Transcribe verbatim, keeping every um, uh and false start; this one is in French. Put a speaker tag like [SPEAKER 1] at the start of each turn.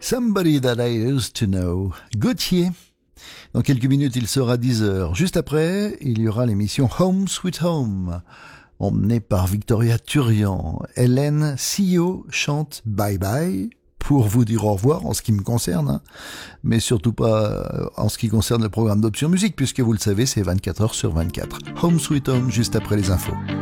[SPEAKER 1] Somebody That I Used to Know, Gauthier. Dans quelques minutes, il sera dix heures. Juste après, il y aura l'émission Home Sweet Home, emmenée par Victoria Turian. Hélène Sillot chante Bye Bye pour vous dire au revoir en ce qui me concerne, hein. Mais surtout pas en ce qui concerne le programme d'Option Musique, puisque vous le savez, c'est vingt-quatre heures sur vingt-quatre. Home Sweet Home, juste après les infos.